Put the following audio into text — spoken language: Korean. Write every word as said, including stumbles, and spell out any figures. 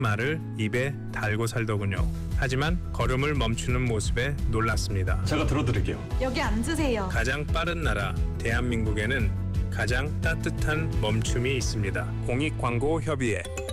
말을 입에 달고 살더군요. 하지만 걸음을 멈추는 모습에 놀랐습니다. 제가 들어드릴게요. 여기 앉으세요. 가장 빠른 나라 대한민국에는 가장 따뜻한 멈춤이 있습니다. 공익광고협의회